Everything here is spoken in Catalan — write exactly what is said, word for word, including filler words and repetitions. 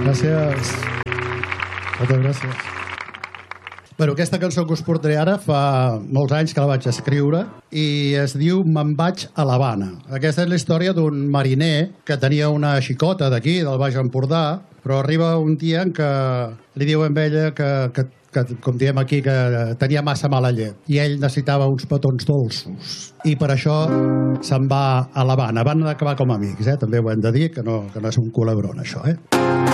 Gràcies. Moltes gràcies. Bueno, aquesta cançó que us portaré ara fa molts anys que la vaig escriure i es diu Me'n vaig a l'Havana. Aquesta és la història d'un mariner que tenia una xicota d'aquí, del Baix Empordà, però arriba un dia en què li diu a ella que, que, que, com diem aquí, que tenia massa mala llet i ell necessitava uns petons dolços. I per això se'n va a l'Havana. Van acabar com a amics, eh? També ho hem de dir, que no, que no és un culebron, això, eh?